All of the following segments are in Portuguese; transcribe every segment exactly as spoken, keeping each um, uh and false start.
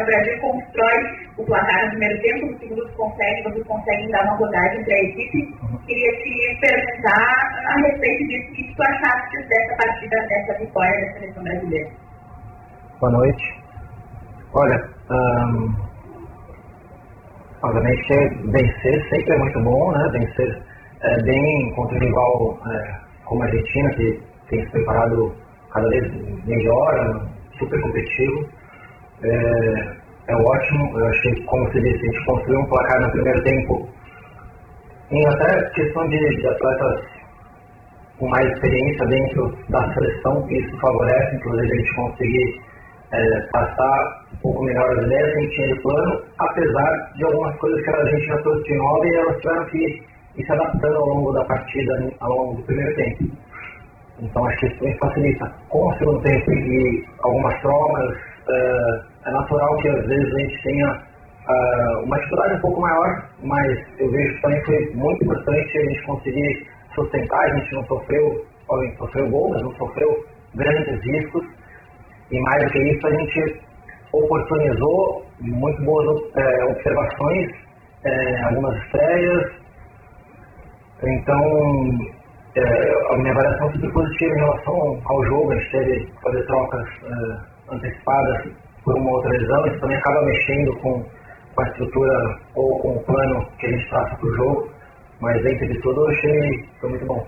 o Brasil constrói o placar no primeiro tempo, no segundo consegue, vocês conseguem dar uma rodagem para a equipe. Queria te perguntar a respeito disso, o que tu achaste dessa partida, dessa vitória da seleção brasileira. Boa noite. Olha, hum, obviamente vencer sempre é muito bom, né? Vencer é, bem contra um rival é, como a Argentina, que tem se preparado cada vez melhor, super competitivo. É, é ótimo. Eu achei que, como você disse, a gente construiu um placar no primeiro tempo em até questão de, de atletas com mais experiência dentro da seleção, que isso favorece, inclusive a gente conseguir é, passar um pouco melhor as ideias que a gente tinha de plano, apesar de algumas coisas que a gente já trouxe de nova e elas tiveram que ir se adaptando ao longo da partida, ao longo do primeiro tempo. Então acho que isso também facilita. Com o segundo tempo e algumas trocas, é, é natural que às vezes a gente tenha é, uma dificuldade um pouco maior, mas eu vejo que também foi muito importante a gente conseguir sustentar. A gente não sofreu, podem sofreu gol, mas não sofreu grandes riscos, e mais do que isso a gente oportunizou muito boas é, observações, é, algumas estreias. Então é, a minha avaliação foi positiva em relação ao jogo. A gente teve que fazer trocas é, antecipadas por uma outra lesão, isso também acaba mexendo com, com a estrutura ou com o plano que a gente traça para o jogo, mas dentro de tudo eu achei que foi muito bom.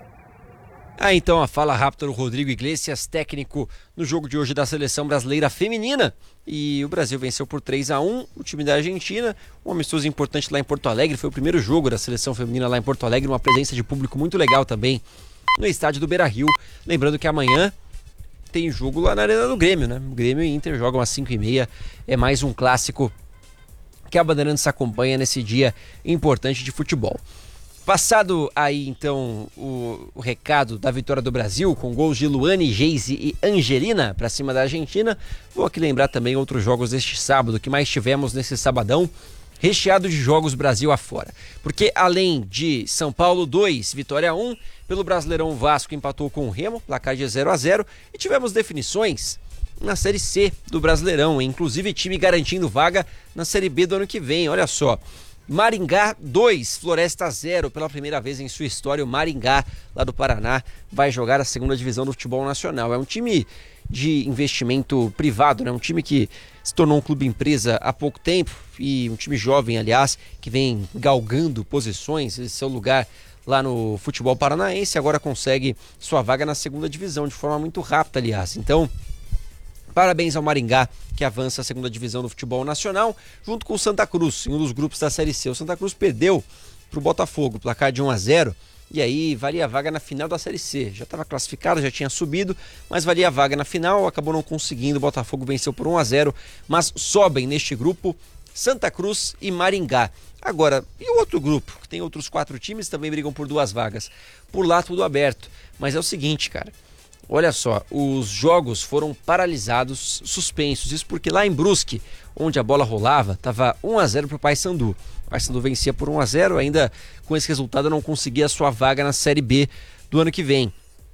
Ah, então a fala rápida do Rodrigo Iglesias, técnico no jogo de hoje da Seleção Brasileira Feminina. E o Brasil venceu por três a um o time da Argentina, um amistoso importante lá em Porto Alegre. Foi o primeiro jogo da Seleção Feminina lá em Porto Alegre, uma presença de público muito legal também no estádio do Beira-Rio. Lembrando que amanhã tem jogo lá na Arena do Grêmio, né? O Grêmio e Inter jogam às cinco e meia, é mais um clássico que a Bandeirantes acompanha nesse dia importante de futebol. Passado aí então o, o recado da vitória do Brasil com gols de Luane, Geise e Angelina para cima da Argentina, vou aqui lembrar também outros jogos deste sábado que mais tivemos nesse sabadão, recheado de jogos Brasil afora. Porque além de São Paulo dois, Vitória um, pelo Brasileirão o Vasco empatou com o Remo, placar de zero a zero, e tivemos definições na Série C do Brasileirão, inclusive time garantindo vaga na Série B do ano que vem. Olha só, Maringá dois, Floresta zero, pela primeira vez em sua história o Maringá, lá do Paraná, vai jogar a segunda divisão do futebol nacional. É um time de investimento privado, né? Um time que se tornou um clube empresa há pouco tempo, e um time jovem, aliás, que vem galgando posições, esse seu lugar lá no futebol paranaense, agora consegue sua vaga na segunda divisão de forma muito rápida, aliás. Então, parabéns ao Maringá, que avança a segunda divisão do futebol nacional, junto com o Santa Cruz, em um dos grupos da Série C. O Santa Cruz perdeu para o Botafogo, placar de um a zero, e aí valia a vaga na final da Série C. Já estava classificado, já tinha subido, mas valia a vaga na final, acabou não conseguindo. O Botafogo venceu por um a zero, mas sobem neste grupo Santa Cruz e Maringá. Agora, e o outro grupo, que tem outros quatro times, também brigam por duas vagas. Por lá tudo aberto, mas é o seguinte, cara. Olha só, os jogos foram paralisados, suspensos. Isso porque lá em Brusque, onde a bola rolava, estava um a zero para o Paysandu. O Paysandu vencia por um a zero, ainda com esse resultado não conseguia a sua vaga na Série B do ano que vem.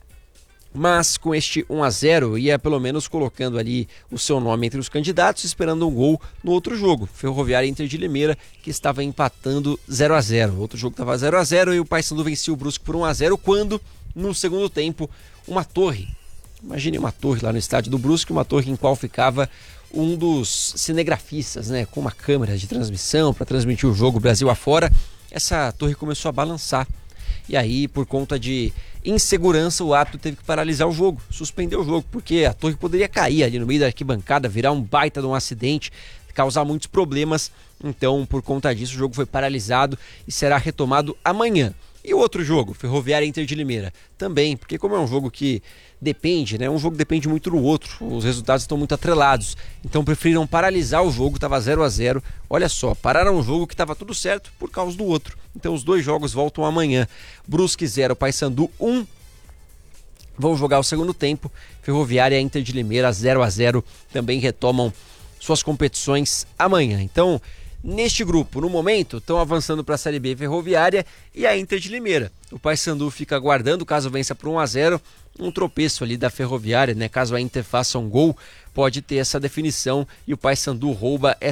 Mas com este um a zero ia pelo menos colocando ali o seu nome entre os candidatos, esperando um gol no outro jogo. Ferroviária Inter de Limeira, que estava empatando zero a zero. O outro jogo estava zero a zero e o Paysandu vencia o Brusque por um a zero, quando no segundo tempo uma torre, imagine uma torre lá no estádio do Brusque, uma torre em qual ficava um dos cinegrafistas, né, com uma câmera de transmissão para transmitir o jogo Brasil afora. Essa torre começou a balançar, e aí por conta de insegurança o árbitro teve que paralisar o jogo, suspender o jogo, porque a torre poderia cair ali no meio da arquibancada, virar um baita de um acidente, causar muitos problemas. Então por conta disso o jogo foi paralisado e será retomado amanhã. E o outro jogo, Ferroviária Inter de Limeira, também, porque como é um jogo que depende, né? Um jogo depende muito do outro, os resultados estão muito atrelados. Então preferiram paralisar o jogo, estava zero a zero. Olha só, pararam um jogo que estava tudo certo por causa do outro. Então os dois jogos voltam amanhã. Brusque zero, Paysandu um. Vão jogar o segundo tempo. Ferroviária Inter de Limeira zero a zero. Também retomam suas competições amanhã. Então, neste grupo, no momento, estão avançando para a Série B Ferroviária e a Inter de Limeira. O Paysandu fica aguardando, caso vença por um a zero, um tropeço ali da Ferroviária, né? Caso a Inter faça um gol, pode ter essa definição e o Paysandu rouba essa